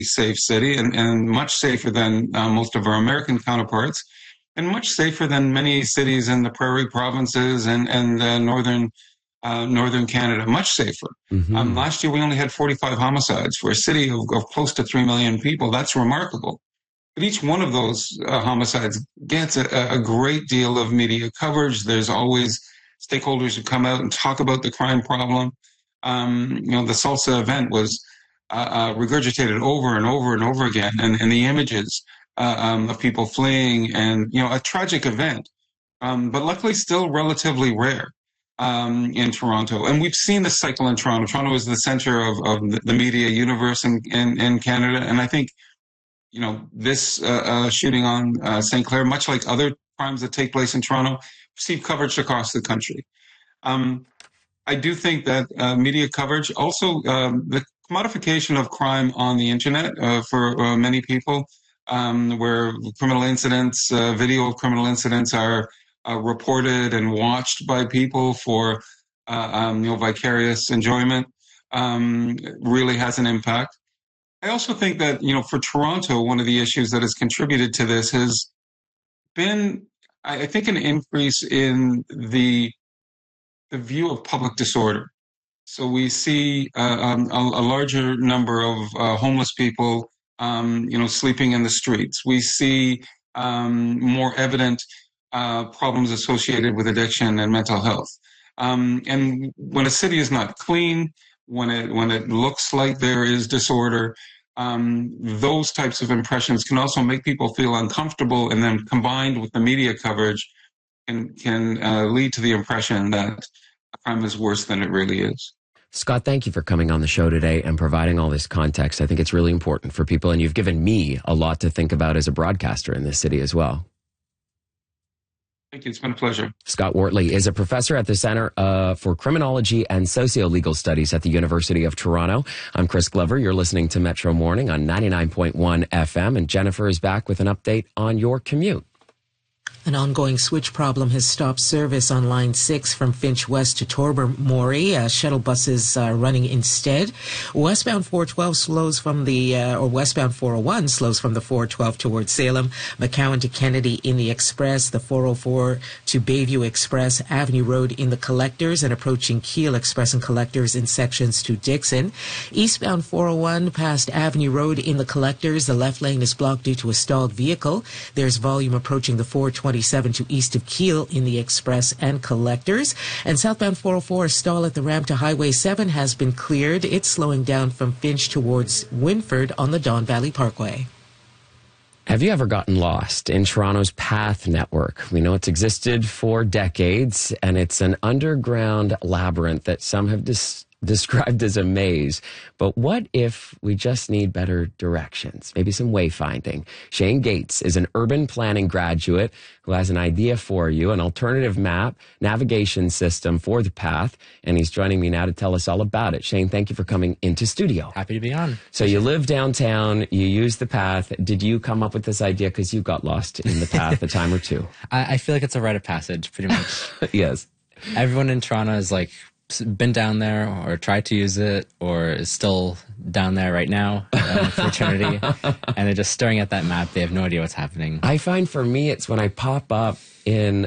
safe city and much safer than most of our American counterparts, and much safer than many cities in the prairie provinces and northern Canada, much safer. Last year, we only had 45 homicides for a city of close to 3 million people. That's remarkable. But each one of those homicides gets a great deal of media coverage. There's always stakeholders who come out and talk about the crime problem. The Salsa event was regurgitated over and over and over again, and the images of people fleeing, and a tragic event, but luckily still relatively rare in Toronto. And we've seen this cycle in Toronto. Toronto is the center of the media universe in Canada, and I think this shooting on St. Clair, much like other crimes that take place in Toronto, receive coverage across the country. I do think that media coverage, also the commodification of crime on the internet for many people, where criminal incidents, video of criminal incidents are reported and watched by people for vicarious enjoyment, really has an impact. I also think that, for Toronto, one of the issues that has contributed to this has been, I think, an increase in the view of public disorder. So we see a larger number of homeless people, sleeping in the streets. We see more evident problems associated with addiction and mental health. And when a city is not clean, when it looks like there is disorder, those types of impressions can also make people feel uncomfortable, and then combined with the media coverage can lead to the impression that crime is worse than it really is. Scott, thank you for coming on the show today and providing all this context. I think it's really important for people, and you've given me a lot to think about as a broadcaster in this city as well. Thank you. It's been a pleasure. Scott Wortley is a professor at the Center for Criminology and Socio-Legal Studies at the University of Toronto. I'm Chris Glover. You're listening to Metro Morning on 99.1 FM, and Jennifer is back with an update on your commute. An ongoing switch problem has stopped service on Line 6 from Finch West to Tobermory. Shuttle buses are running instead. Westbound 412 slows from westbound 401 slows from the 412 towards Salem, McCowan to Kennedy in the Express, the 404 to Bayview Express, Avenue Road in the Collectors, and approaching Keele Express and Collectors in sections to Dixon. Eastbound 401 past Avenue Road in the Collectors. The left lane is blocked due to a stalled vehicle. There's volume approaching the 427 to east of Keele in the Express and Collectors. And southbound 404, a stall at the ramp to Highway 7 has been cleared. It's slowing down from Finch towards Winford on the Don Valley Parkway. Have you ever gotten lost in Toronto's PATH network? We know it's existed for decades, and it's an underground labyrinth that some have described as a maze. But what if we just need better directions? Maybe some wayfinding. Shane Gates is an urban planning graduate who has an idea for you, an alternative map navigation system for the PATH, and he's joining me now to tell us all about it. Shane, thank you for coming into studio. Happy to be on. So you live downtown, you use the PATH. Did you come up with this idea because you got lost in the PATH a time or two? I feel like it's a rite of passage, pretty much. Yes. Everyone in Toronto is been down there or tried to use it or is still down there right now for eternity, and they're just staring at that map. They have no idea what's happening. I find for me it's when I pop up in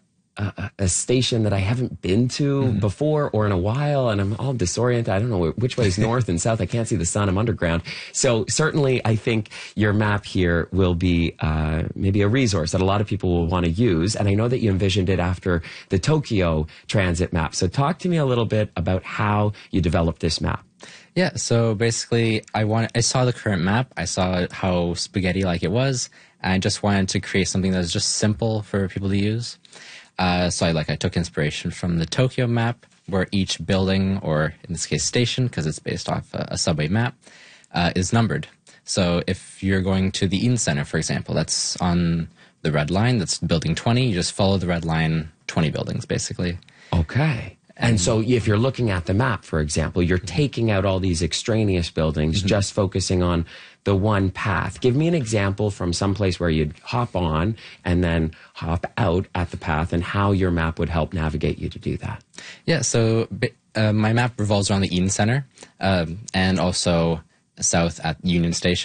a station that I haven't been to before or in a while, and I'm all disoriented. I don't know which way is north and south. I can't see the sun. I'm underground. So certainly I think your map here will be maybe a resource that a lot of people will want to use. And I know that you envisioned it after the Tokyo transit map. So talk to me a little bit about how you developed this map. Yeah, so basically I saw the current map. I saw how spaghetti-like it was, and I just wanted to create something that was just simple for people to use. So I took inspiration from the Tokyo map, where each building, or in this case station, because it's based off a subway map, is numbered. So if you're going to the Eaton Center, for example, that's on the red line, that's building 20, you just follow the red line, 20 buildings, basically. Okay. And so if you're looking at the map, for example, you're taking out all these extraneous buildings, just focusing on the one path. Give me an example from some place where you'd hop on and then hop out at the path, and how your map would help navigate you to do that. Yeah, so my map revolves around the Eaton Center, and also south at Union Station.